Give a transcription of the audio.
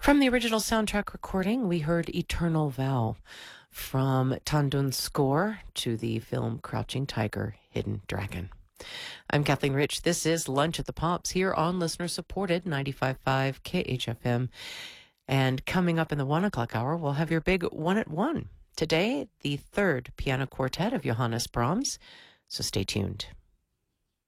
From the original soundtrack recording, we heard Eternal Vow from Tandun's score to the film Crouching Tiger, Hidden Dragon. I'm Kathleen Rich. This is Lunch at the Pops here on listener-supported 95.5 KHFM. And coming up in the 1 o'clock hour, we'll have your big 1 at 1. Today, the third piano quartet of Johannes Brahms. So stay tuned.